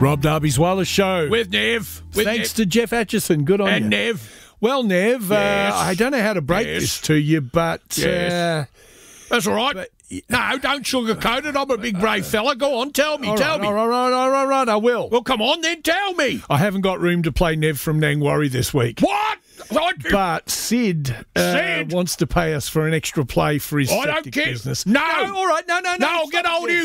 Rob Darby's Wireless Show. With Nev. Thanks to Jeff Atchison. Good on you. And Nev. Well, Nev, Yes. I don't know how to break Yes. this to you, but... Yes. That's all right. No, don't sugarcoat it. I'm a big brave fella. Go on, tell me, All tell right, me. all right, I will. Well, come on then, tell me. I haven't got room to play Nev from Nangwarry this week. What? But Sid, Sid? wants to pay us for an extra play for his I don't septic care. business. No. All right, no. No, I'll get hold of you.